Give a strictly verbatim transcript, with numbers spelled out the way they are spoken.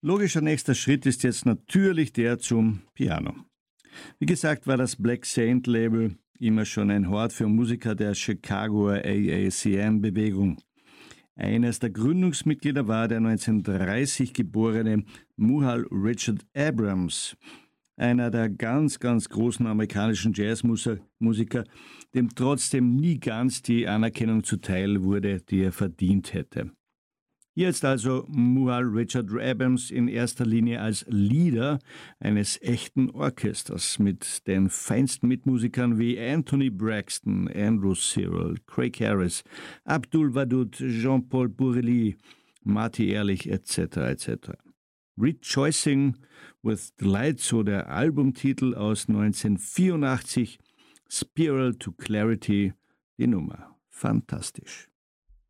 Logischer nächster Schritt ist jetzt natürlich der zum Piano. Wie gesagt, war das Black Saint Label immer schon ein Hort für Musiker der Chicagoer A A C M-Bewegung. Eines der Gründungsmitglieder war der neunzehnhundertdreißig geborene Muhal Richard Abrams, einer der ganz, ganz großen amerikanischen Jazzmusiker, dem trotzdem nie ganz die Anerkennung zuteil wurde, die er verdient hätte. Jetzt also Muhal Richard Abrams in erster Linie als Leader eines echten Orchesters mit den feinsten Mitmusikern wie Anthony Braxton, Andrew Cyril, Craig Harris, Abdul Wadud, Jean-Paul Bourrelly, Marty Ehrlich et cetera et cetera. Rejoicing with Delight, so der Albumtitel aus neunzehnhundertvierundachtzig, Spiral to Clarity, die Nummer. Fantastisch.